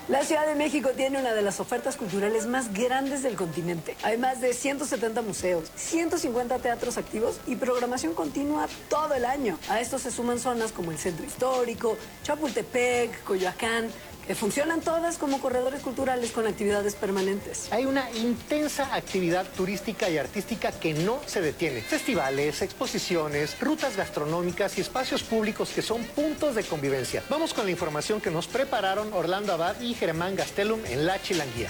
La Ciudad de México tiene una de las ofertas culturales más grandes del continente. Hay más de 170 museos, 150 teatros activos y programación continua todo el año. A esto se suman zonas como el Centro Histórico, Chapultepec, Coyoacán, que funcionan todas como corredores culturales con actividades permanentes. Hay una intensa actividad turística y artística que no se detiene. Festivales, exposiciones, rutas gastronómicas y espacios públicos que son puntos de convivencia. Vamos con la información que nos prepararon Orlando Abad y Germán Gastelum en La Chilanguía.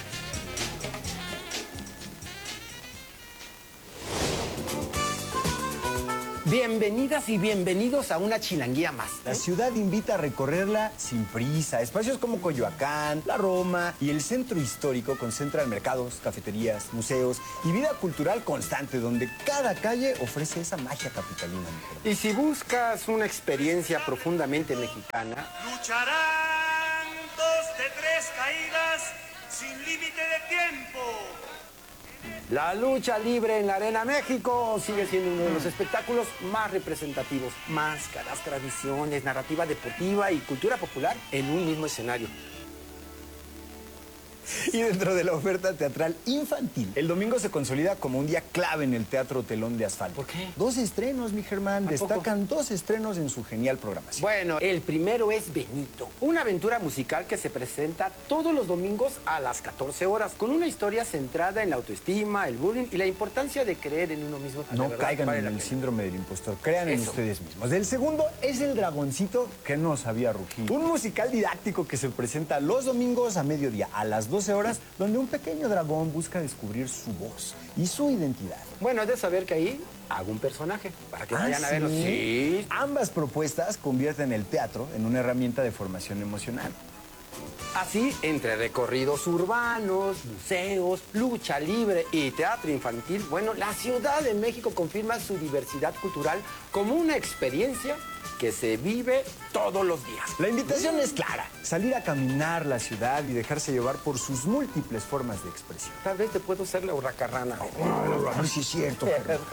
Bienvenidas y bienvenidos a una chilanguía más. La ciudad invita a recorrerla sin prisa. Espacios como Coyoacán, la Roma y el centro histórico concentran mercados, cafeterías, museos y vida cultural constante, donde cada calle ofrece esa magia capitalina. Y si buscas una experiencia profundamente mexicana, lucharán 2 de 3 caídas sin límite de tiempo. la lucha libre en la Arena México sigue siendo uno de los espectáculos más representativos. Máscaras, tradiciones, narrativa deportiva y cultura popular en un mismo escenario. Y dentro de la oferta teatral infantil, el domingo se consolida como un día clave en el Teatro Telón de Asfalto. ¿Por qué? 2 estrenos, mi Germán. Destacan poco? 2 estrenos en su genial programación. Bueno, el primero es Benito, una aventura musical que se presenta todos los domingos a las 14 horas, con una historia centrada en la autoestima, el bullying y la importancia de creer en uno mismo. No verdad, caigan vale en la el pena. síndrome del impostor, crean en Eso. ustedes mismos. El segundo es El Dragoncito que no sabía rugir. Un musical didáctico que se presenta los domingos a mediodía a las 12 horas, donde un pequeño dragón busca descubrir su voz y su identidad. Bueno, es de saber que ahí hago un personaje, para que vayan a verlo. Sí. Ambas propuestas convierten el teatro en una herramienta de formación emocional. Así, entre recorridos urbanos, museos, lucha libre y teatro infantil, bueno, la Ciudad de México confirma su diversidad cultural como una experiencia que se vive todos los días. La invitación es clara: salir a caminar la ciudad y dejarse llevar por sus múltiples formas de expresión. Tal vez te puedo ser la hurracarrana. No, sí es cierto.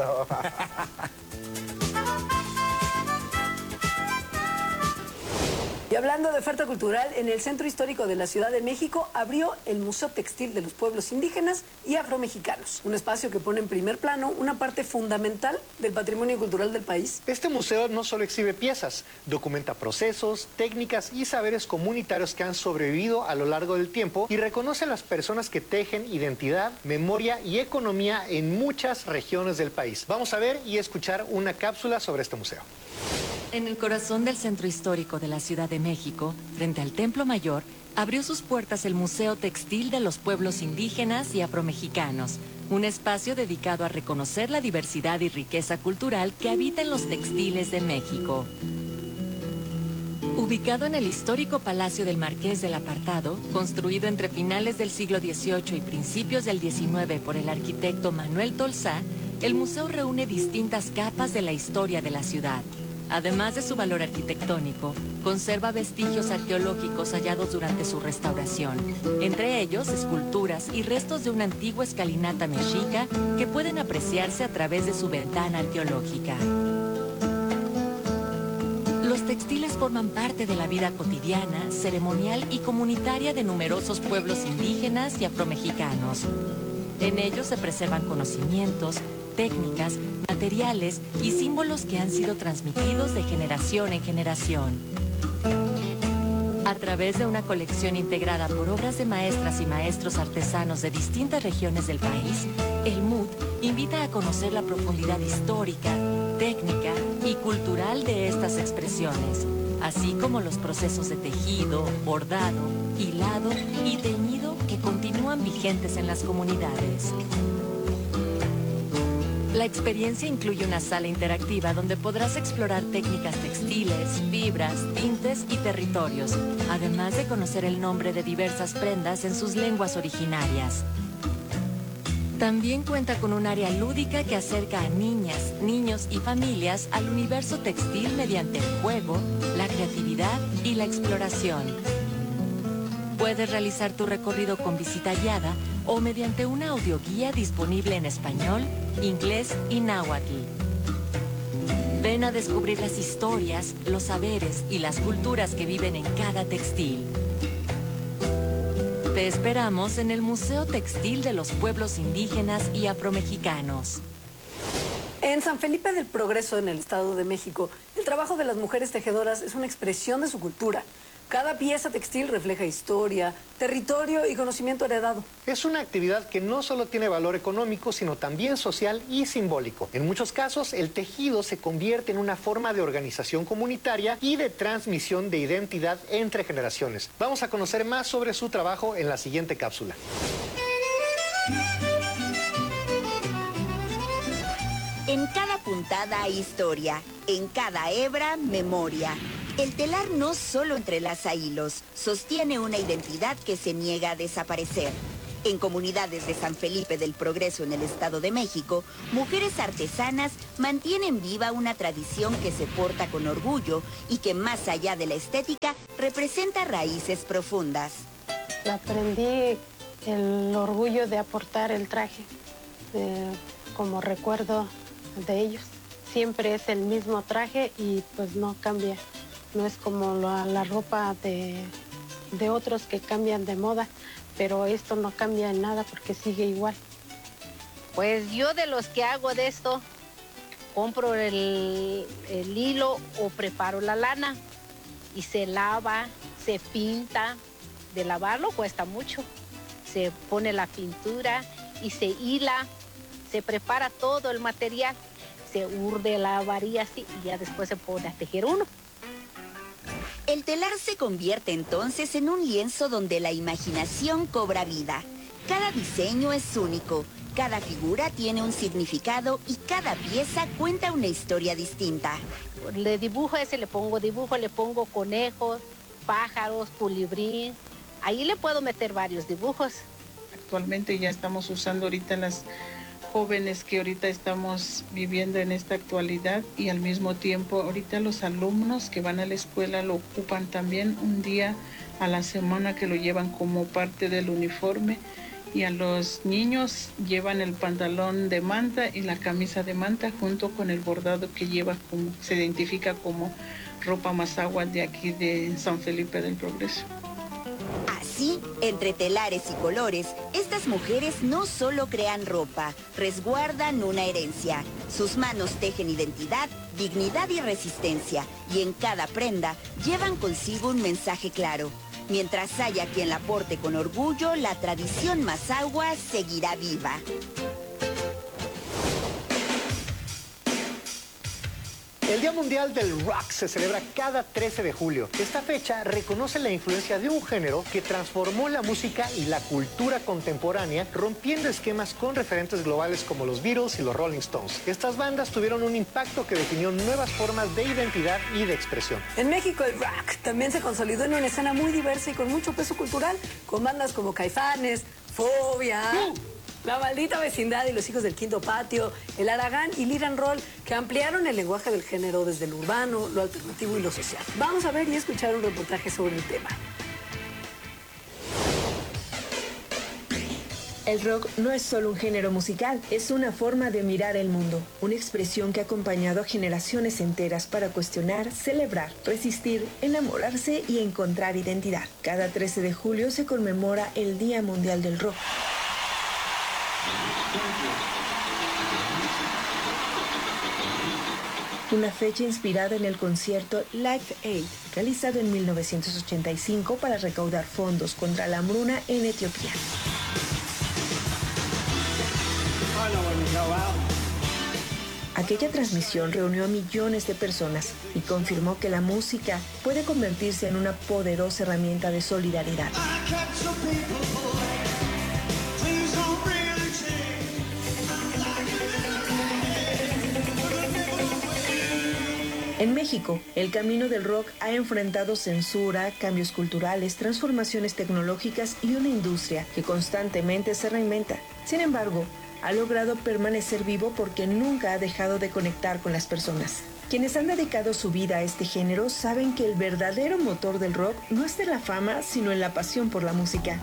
Y hablando de oferta cultural, en el Centro Histórico de la Ciudad de México abrió el Museo Textil de los Pueblos Indígenas y Afromexicanos, un espacio que pone en primer plano una parte fundamental del patrimonio cultural del país. Este museo no solo exhibe piezas, documenta procesos, técnicas y saberes comunitarios que han sobrevivido a lo largo del tiempo y reconoce a las personas que tejen identidad, memoria y economía en muchas regiones del país. Vamos a ver y escuchar una cápsula sobre este museo. En el corazón del Centro Histórico de la Ciudad de México, frente al Templo Mayor, abrió sus puertas el Museo Textil de los Pueblos Indígenas y Afromexicanos, un espacio dedicado a reconocer la diversidad y riqueza cultural que habita en los textiles de México. Ubicado en el histórico Palacio del Marqués del Apartado, construido entre finales del siglo XVIII y principios del XIX por el arquitecto Manuel Tolsá, el museo reúne distintas capas de la historia de la ciudad. Además de su valor arquitectónico, conserva vestigios arqueológicos hallados durante su restauración, entre ellos esculturas y restos de una antigua escalinata mexica que pueden apreciarse a través de su ventana arqueológica. Los textiles forman parte de la vida cotidiana, ceremonial y comunitaria de numerosos pueblos indígenas y afromexicanos. En ellos se preservan conocimientos, técnicas, materiales y símbolos que han sido transmitidos de generación en generación. A través de una colección integrada por obras de maestras y maestros artesanos de distintas regiones del país, el MUT invita a conocer la profundidad histórica, técnica y cultural de estas expresiones, así como los procesos de tejido, bordado, hilado y teñido que continúan vigentes en las comunidades. La experiencia incluye una sala interactiva donde podrás explorar técnicas textiles, fibras, tintes y territorios, además de conocer el nombre de diversas prendas en sus lenguas originarias. También cuenta con un área lúdica que acerca a niñas, niños y familias al universo textil mediante el juego, la creatividad y la exploración. Puedes realizar tu recorrido con visita guiada o mediante una audioguía disponible en español, inglés y náhuatl. Ven a descubrir las historias, los saberes y las culturas que viven en cada textil. Te esperamos en el Museo Textil de los Pueblos Indígenas y Afromexicanos. En San Felipe del Progreso, en el Estado de México, el trabajo de las mujeres tejedoras es una expresión de su cultura. Cada pieza textil refleja historia, territorio y conocimiento heredado. Es una actividad que no solo tiene valor económico, sino también social y simbólico. En muchos casos, el tejido se convierte en una forma de organización comunitaria y de transmisión de identidad entre generaciones. Vamos a conocer más sobre su trabajo en la siguiente cápsula. En cada puntada hay historia, en cada hebra, memoria. El telar no solo entrelaza hilos, sostiene una identidad que se niega a desaparecer. En comunidades de San Felipe del Progreso en el Estado de México, mujeres artesanas mantienen viva una tradición que se porta con orgullo y que más allá de la estética representa raíces profundas. Aprendí el orgullo de aportar el traje como recuerdo de ellos. Siempre es el mismo traje y pues no cambia. No es como la ropa de otros que cambian de moda, pero esto no cambia en nada porque sigue igual. Pues yo de los que hago de esto, compro el hilo o preparo la lana y se lava, se pinta. De lavarlo cuesta mucho. Se pone la pintura y se hila, se prepara todo el material, se urde la varilla así y ya después se pone a tejer uno. El telar se convierte entonces en un lienzo donde la imaginación cobra vida. Cada diseño es único, cada figura tiene un significado y cada pieza cuenta una historia distinta. Le dibujo ese, le pongo conejos, pájaros, colibrí. Ahí le puedo meter varios dibujos. Actualmente ya estamos usando ahorita las jóvenes que ahorita estamos viviendo en esta actualidad y al mismo tiempo ahorita los alumnos que van a la escuela lo ocupan también un día a la semana que lo llevan como parte del uniforme y a los niños llevan el pantalón de manta y la camisa de manta junto con el bordado que lleva, como se identifica como ropa mazahua de aquí de San Felipe del Progreso. Así, entre telares y colores, estas mujeres no solo crean ropa, resguardan una herencia. Sus manos tejen identidad, dignidad y resistencia, y en cada prenda llevan consigo un mensaje claro. Mientras haya quien la porte con orgullo, la tradición mazahua seguirá viva. El Día Mundial del Rock se celebra cada 13 de julio. Esta fecha reconoce la influencia de un género que transformó la música y la cultura contemporánea, rompiendo esquemas con referentes globales como los Beatles y los Rolling Stones. Estas bandas tuvieron un impacto que definió nuevas formas de identidad y de expresión. En México el rock también se consolidó en una escena muy diversa y con mucho peso cultural, con bandas como Caifanes, Fobia, La Maldita Vecindad y Los Hijos del Quinto Patio, El Aragán y Lit and Roll, que ampliaron el lenguaje del género desde lo urbano, lo alternativo y lo social. Vamos a ver y escuchar un reportaje sobre el tema. El rock no es solo un género musical, es una forma de mirar el mundo, una expresión que ha acompañado a generaciones enteras para cuestionar, celebrar, resistir, enamorarse y encontrar identidad. Cada 13 de julio se conmemora el Día Mundial del Rock. Una fecha inspirada en el concierto Live Aid, realizado en 1985 para recaudar fondos contra la hambruna en Etiopía. Aquella transmisión reunió a millones de personas y confirmó que la música puede convertirse en una poderosa herramienta de solidaridad. En México, el camino del rock ha enfrentado censura, cambios culturales, transformaciones tecnológicas y una industria que constantemente se reinventa. Sin embargo, ha logrado permanecer vivo porque nunca ha dejado de conectar con las personas. Quienes han dedicado su vida a este género saben que el verdadero motor del rock no está en la fama, sino en la pasión por la música.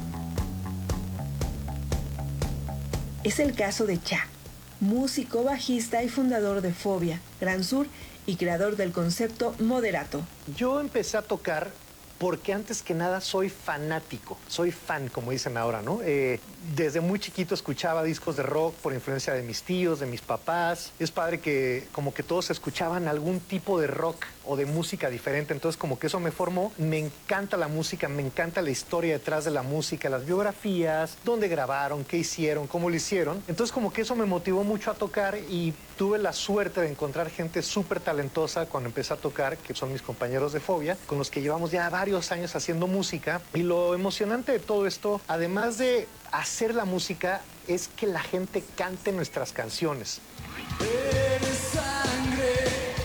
Es el caso de Cha, músico, bajista y fundador de Fobia, Gran Sur y creador del concepto moderato. Yo empecé a tocar porque antes que nada soy fanático, soy fan, como dicen ahora, ¿no? Desde muy chiquito escuchaba discos de rock por influencia de mis tíos, de mis papás. Es padre que como que todos escuchaban algún tipo de rock o de música diferente, entonces como que eso me formó. Me encanta la música, me encanta la historia detrás de la música, las biografías, dónde grabaron, qué hicieron, cómo lo hicieron. Entonces como que eso me motivó mucho a tocar y tuve la suerte de encontrar gente súper talentosa cuando empecé a tocar, que son mis compañeros de Fobia, con los que llevamos ya varios años haciendo música. Y lo emocionante de todo esto, además de hacer la música, es que la gente cante nuestras canciones. Eres sangre.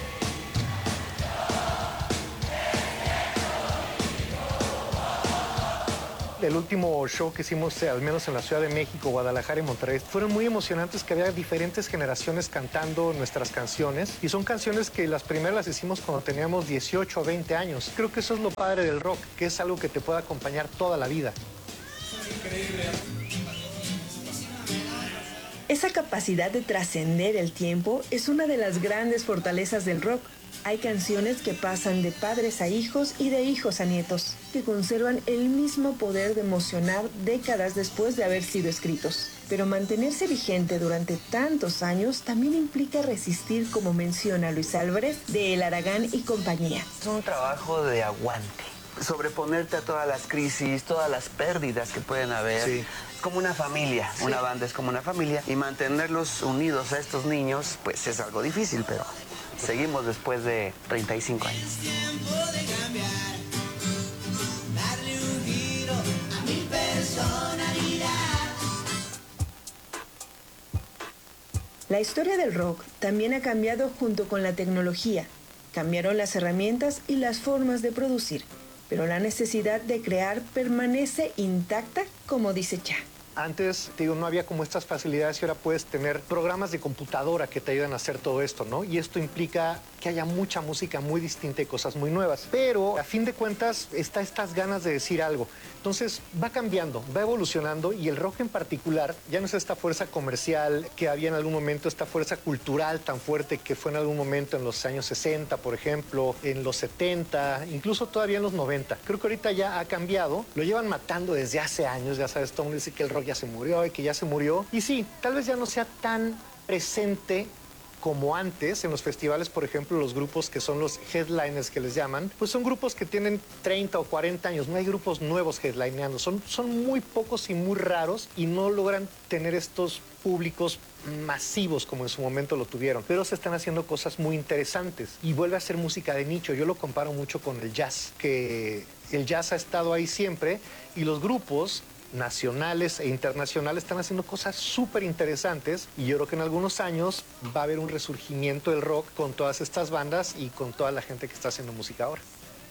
El último show que hicimos, al menos en la Ciudad de México, Guadalajara y Monterrey, fueron muy emocionantes, que había diferentes generaciones cantando nuestras canciones. Y son canciones que las primeras las hicimos cuando teníamos 18 o 20 años. Creo que eso es lo padre del rock, que es algo que te puede acompañar toda la vida. Esa capacidad de trascender el tiempo es una de las grandes fortalezas del rock. Hay canciones que pasan de padres a hijos y de hijos a nietos, que conservan el mismo poder de emocionar décadas después de haber sido escritos. Pero mantenerse vigente durante tantos años también implica resistir, como menciona Luis Álvarez, de El Aragán y compañía. Es un trabajo de aguante, sobreponerte a todas las crisis, todas las pérdidas que pueden haber. Sí. Es como una familia, sí. Una banda es como una familia, y mantenerlos unidos a estos niños, pues es algo difícil, pero seguimos después de 35 años. Es tiempo de cambiar, darle un giro a mi personalidad. La historia del rock también ha cambiado junto con la tecnología. Cambiaron las herramientas y las formas de producir, pero la necesidad de crear permanece intacta, como dice Cha. Antes, te digo, no había como estas facilidades y ahora puedes tener programas de computadora que te ayudan a hacer todo esto, ¿no? Y esto implica que haya mucha música muy distinta y cosas muy nuevas. Pero, a fin de cuentas, está estas ganas de decir algo. Entonces, va cambiando, va evolucionando y el rock en particular ya no es esta fuerza comercial que había en algún momento, esta fuerza cultural tan fuerte que fue en algún momento en los años 60, por ejemplo, en los 70, incluso todavía en los 90. Creo que ahorita ya ha cambiado, lo llevan matando desde hace años, ya sabes, todo el mundo dice que el rock ya se murió y que ya se murió. Y sí, tal vez ya no sea tan presente como antes. En los festivales, por ejemplo, los grupos que son los headliners que les llaman, pues son grupos que tienen 30 o 40 años. No hay grupos nuevos headlineando. Son muy pocos y muy raros y no logran tener estos públicos masivos como en su momento lo tuvieron. Pero se están haciendo cosas muy interesantes y vuelve a ser música de nicho. Yo lo comparo mucho con el jazz, que el jazz ha estado ahí siempre y los grupos nacionales e internacionales están haciendo cosas súper interesantes y yo creo que en algunos años va a haber un resurgimiento del rock con todas estas bandas y con toda la gente que está haciendo música ahora.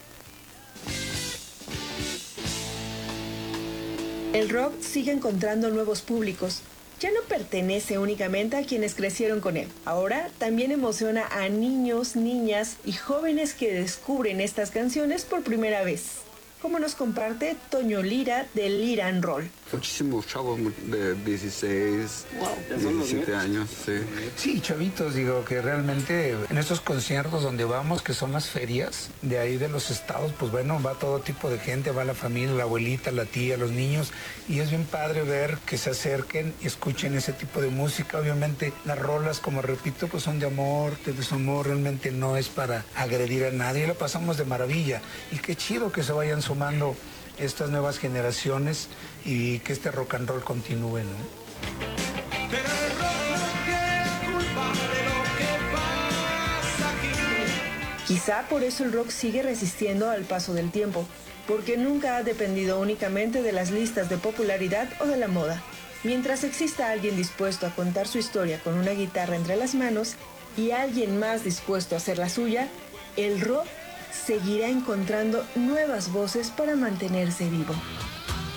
El rock sigue encontrando nuevos públicos. Ya no pertenece únicamente a quienes crecieron con él. Ahora también emociona a niños, niñas y jóvenes que descubren estas canciones por primera vez. Como nos comparte Toño Lira de Lira and Roll. Muchísimos chavos de 16, 17 años, sí. Sí, chavitos, digo que realmente en estos conciertos donde vamos, que son las ferias, de ahí de los estados, pues bueno, va todo tipo de gente, va la familia, la abuelita, la tía, los niños, y es bien padre ver que se acerquen y escuchen ese tipo de música. Obviamente las rolas, como repito, pues son de amor, de desamor, realmente no es para agredir a nadie, lo pasamos de maravilla, y qué chido que se vayan sumando estas nuevas generaciones y que este rock and roll continúe, ¿no? Pero el rock no tiene culpa de lo que pasa aquí. Quizá por eso el rock sigue resistiendo al paso del tiempo, porque nunca ha dependido únicamente de las listas de popularidad o de la moda. Mientras exista alguien dispuesto a contar su historia con una guitarra entre las manos y alguien más dispuesto a hacer la suya, el rock seguirá encontrando nuevas voces para mantenerse vivo.